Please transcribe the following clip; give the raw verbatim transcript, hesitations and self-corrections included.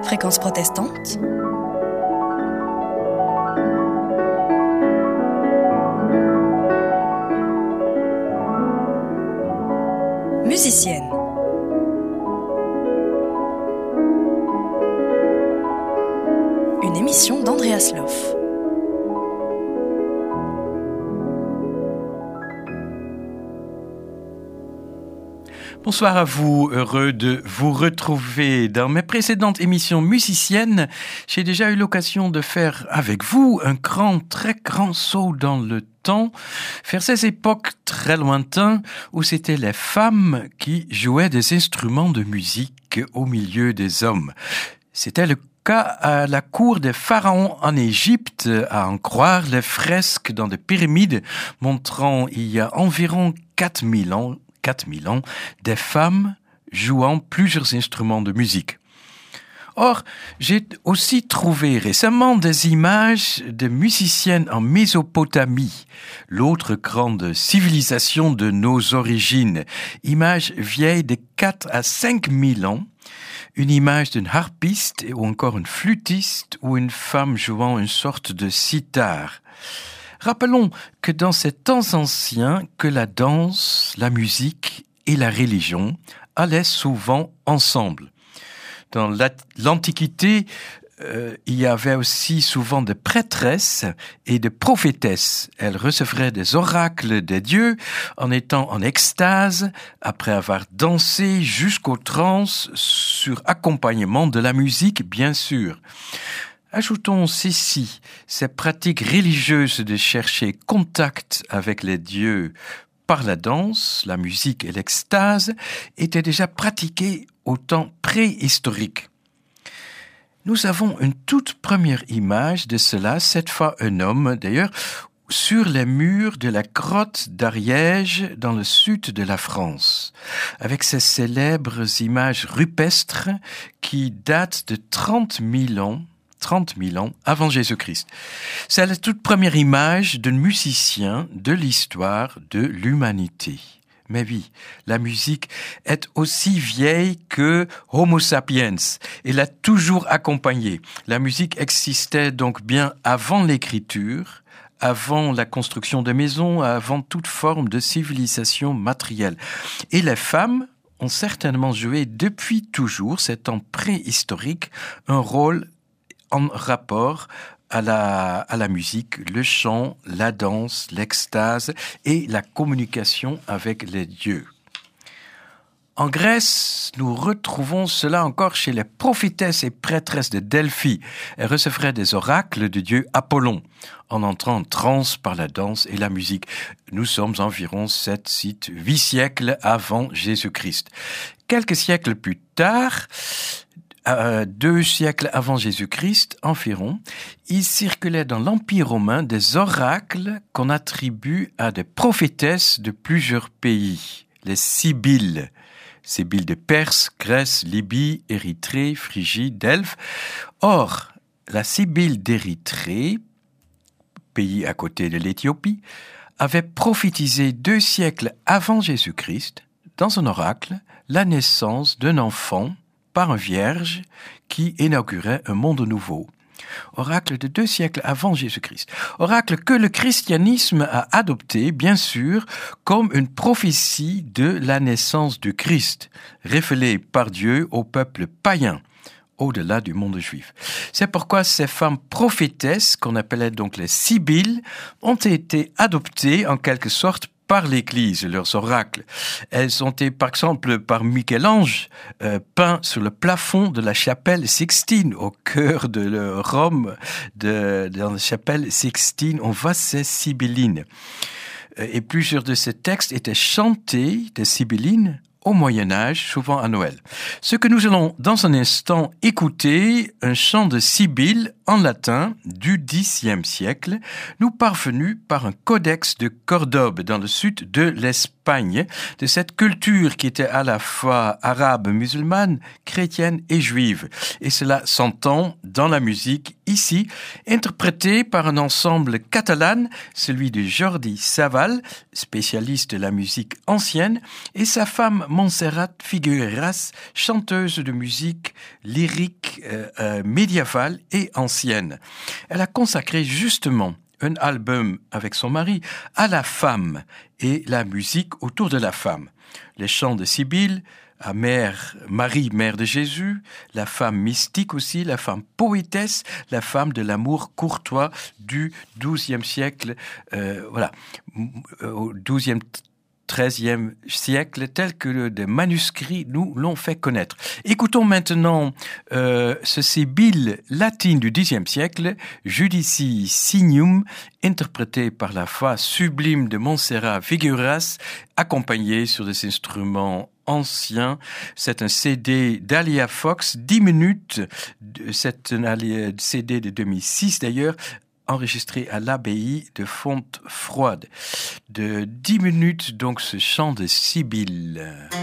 Fréquence protestante. Musicienne. Une émission d'Andreas Loff. Bonsoir à vous, heureux de vous retrouver. Dans mes précédentes émissions musiciennes, j'ai déjà eu l'occasion de faire avec vous un grand, très grand saut dans le temps, vers ces époques très lointaines où c'étaient les femmes qui jouaient des instruments de musique au milieu des hommes. C'était le cas à la cour des pharaons en Égypte, à en croire les fresques dans des pyramides montrant il y a environ quatre mille ans quatre mille ans, des femmes jouant plusieurs instruments de musique. Or, j'ai aussi trouvé récemment des images de musiciennes en Mésopotamie, l'autre grande civilisation de nos origines. Images vieilles de quatre à cinq mille ans, une image d'une harpiste ou encore une flûtiste ou une femme jouant une sorte de sitar. Rappelons que dans ces temps anciens, que la danse, la musique et la religion allaient souvent ensemble. Dans l'Antiquité, euh, il y avait aussi souvent des prêtresses et des prophétesses. Elles recevraient des oracles des dieux en étant en extase après avoir dansé jusqu'aux transes sur accompagnement de la musique, bien sûr. Ajoutons ceci, ces pratiques religieuses de chercher contact avec les dieux par la danse, la musique et l'extase étaient déjà pratiquées au temps préhistorique. Nous avons une toute première image de cela, cette fois un homme d'ailleurs, sur les murs de la grotte d'Ariège dans le sud de la France, avec ces célèbres images rupestres qui datent de trente mille ans, trente mille ans avant Jésus-Christ. C'est la toute première image d'un musicien de l'histoire de l'humanité. Mais oui, la musique est aussi vieille que Homo sapiens. Elle a toujours accompagné. La musique existait donc bien avant l'écriture, avant la construction de maisons, avant toute forme de civilisation matérielle. Et les femmes ont certainement joué depuis toujours, ces temps préhistoriques, un rôle en rapport à la, à la musique, le chant, la danse, l'extase et la communication avec les dieux. En Grèce, nous retrouvons cela encore chez les prophétesses et prêtresses de Delphi. Elles recevraient des oracles de dieu Apollon en entrant en transe par la danse et la musique. Nous sommes environ sept, huit siècles avant Jésus-Christ. Quelques siècles plus tard, Euh, deux siècles avant Jésus-Christ environ, il circulait dans l'Empire romain des oracles qu'on attribue à des prophétesses de plusieurs pays, les Sibylles. Sibylles de Perse, Grèce, Libye, Érythrée, Phrygie, Delphes. Or, la Sibylle d'Érythrée, pays à côté de l'Éthiopie, avait prophétisé deux siècles avant Jésus-Christ, dans un oracle, la naissance d'un enfant par un vierge qui inaugurait un monde nouveau. Oracle de deux siècles avant Jésus-Christ. Oracle que le christianisme a adopté, bien sûr, comme une prophétie de la naissance du Christ, révélée par Dieu au peuple païen, au-delà du monde juif. C'est pourquoi ces femmes prophétesses, qu'on appelait donc les Sibylles, ont été adoptées en quelque sorte par l'Église, leurs oracles. Elles ont été, par exemple, par Michel-Ange, euh, peints sur le plafond de la chapelle Sixtine, au cœur de Rome, de, dans la chapelle Sixtine, on voit ces Sibyllines. Et plusieurs de ces textes étaient chantés, des Sibyllines, au Moyen-Âge, souvent à Noël. Ce que nous allons dans un instant écouter, un chant de Sibylle en latin du Xe siècle, nous parvenus par un codex de Cordobe dans le sud de l'Espagne, de cette culture qui était à la fois arabe, musulmane, chrétienne et juive. Et cela s'entend dans la musique ici, interprétée par un ensemble catalan, celui de Jordi Savall, spécialiste de la musique ancienne, et sa femme Montserrat Figueras, chanteuse de musique lyrique euh, euh, médiévale et ancienne. Elle a consacré justement un album avec son mari à la femme et la musique autour de la femme. Les chants de Sibylle, à mère, Marie, mère de Jésus, la femme mystique aussi, la femme poétesse, la femme de l'amour courtois du douzième siècle, euh, voilà, au douzième, treizième siècle, tel que des manuscrits nous l'ont fait connaître. Écoutons maintenant euh, ce Sibylle latine du dixième siècle, Judici Signum, interprété par la voix sublime de Montserrat Figueras, accompagnée sur des instruments anciens. C'est un C D d'Alia Fox, dix minutes, c'est un C D de deux mille six d'ailleurs, enregistré à l'abbaye de Fontfroide. De dix minutes, donc, ce chant de Sibylle.